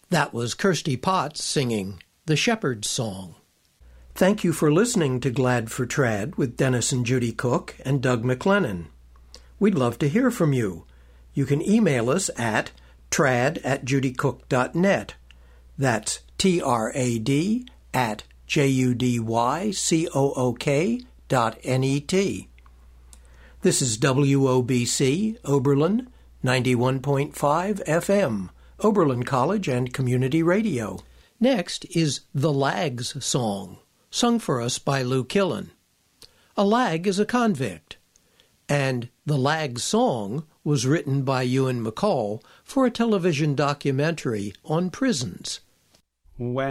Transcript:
That was Kirsty Potts singing The Shepherd's Song. Thank you for listening to Glad for Trad with Dennis and Judy Cook and Doug McLennan. We'd love to hear from you. You can email us at trad@judycook.net. That's trad@judycook.net. This is WOBC, Oberlin, 91.5 FM, Oberlin College and Community Radio. Next is The Lag's Song, sung for us by Lou Killen. A lag is a convict, and The Lag's Song was written by Ewan MacColl for a television documentary on prisons. When